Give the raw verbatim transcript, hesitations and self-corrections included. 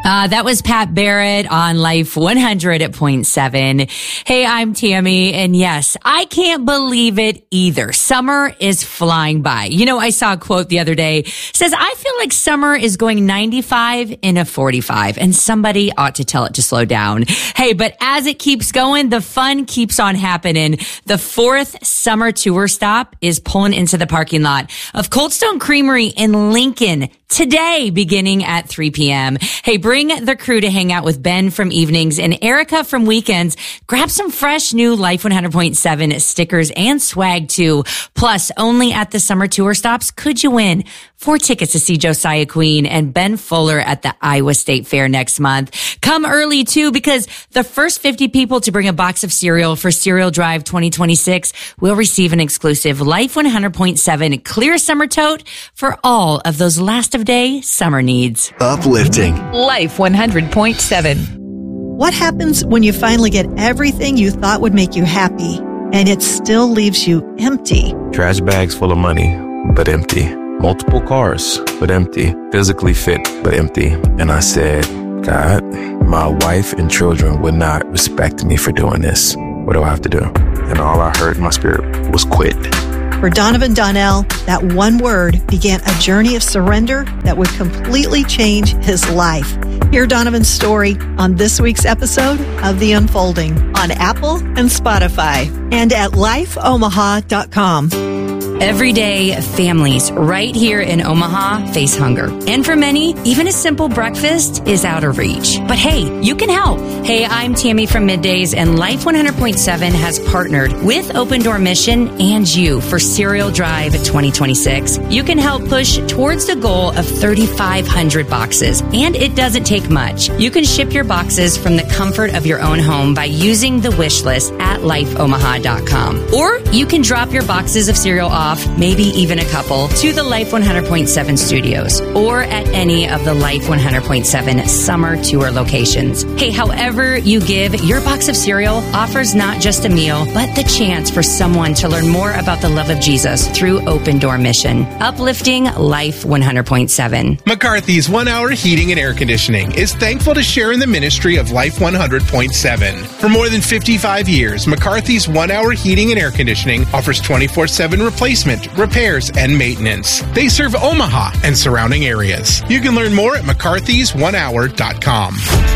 Uh, that was Pat Barrett on Life one hundred point seven. Hey, I'm Tammy, and yes, I can't believe it either. Summer is flying by. You know, I saw a quote the other day, says, I feel like summer is going ninety-five in a forty-five, and somebody ought to tell it to slow down. Hey, but as it keeps going, the fun keeps on happening. The fourth summer tour stop is pulling into the parking lot of Cold Stone Creamery in Lincoln today, beginning at three p.m. Hey, bring the crew to hang out with Ben from evenings and Erica from weekends. Grab some fresh new Life one hundred point seven stickers and swag too. Plus, only at the summer tour stops could you win four tickets to see Josiah Queen and Ben Fuller at the Iowa State Fair next month. Come early too, because the first fifty people to bring a box of cereal for Cereal Drive twenty twenty-six will receive an exclusive Life one hundred point seven clear summer tote for all of those last of day summer needs. Uplifting. Life one hundred point seven. What happens when you finally get everything you thought would make you happy and it still leaves you empty? Trash bags full of money, but empty. Multiple cars, but empty. Physically fit, but empty. And I said, God, my wife and children would not respect me for doing this. What do I have to do? And all I heard in my spirit was quit. For Donovan Donnell, that one word began a journey of surrender that would completely change his life. Hear Donovan's story on this week's episode of The Unfolding on Apple and Spotify and at life omaha dot com. Every day, families right here in Omaha face hunger. And for many, even a simple breakfast is out of reach. But hey, you can help. Hey, I'm Tammy from Middays, and Life one hundred point seven has partnered with Open Door Mission and you for Cereal Drive twenty twenty-six. You can help push towards the goal of thirty-five hundred boxes, and it doesn't take much. You can ship your boxes from the comfort of your own home by using the wish list at life omaha dot com. Or you can drop your boxes of cereal off, maybe even a couple, to the Life one hundred point seven studios or at any of the Life one hundred point seven summer tour locations. Hey, however you give, your box of cereal offers not just a meal, but the chance for someone to learn more about the love of Jesus through Open Door Mission. Uplifting Life one hundred point seven. McCarthy's One Hour Heating and Air Conditioning is thankful to share in the ministry of Life one hundred point seven. For more than fifty-five years, McCarthy's One Hour Heating and Air Conditioning offers twenty-four seven replacement, repairs, and maintenance. They serve Omaha and surrounding areas. You can learn more at mccarthys one hour dot com.